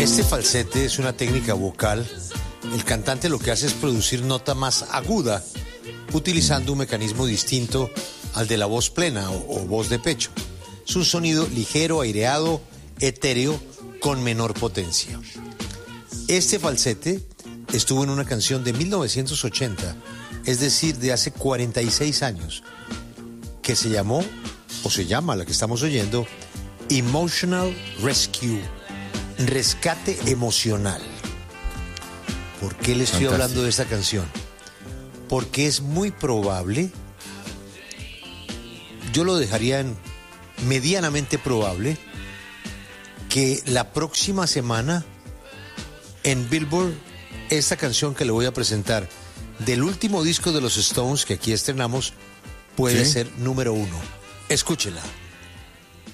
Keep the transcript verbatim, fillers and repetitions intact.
Este falsete es una técnica vocal. El cantante lo que hace es producir nota más aguda, utilizando un mecanismo distinto al de la voz plena o, o voz de pecho. Es un sonido ligero, aireado, etéreo, con menor potencia. Este falsete estuvo en una canción de mil novecientos ochenta, es decir, de hace cuarenta y seis años, que se llamó, o se llama la que estamos oyendo, Emotional Rescue, rescate emocional. ¿Por qué le estoy Fantástico. hablando de esta canción? Porque es muy probable, yo lo dejaría en medianamente probable, que la próxima semana en Billboard, esta canción que le voy a presentar del último disco de los Stones que aquí estrenamos puede ¿Sí? ser número uno. Escúchela.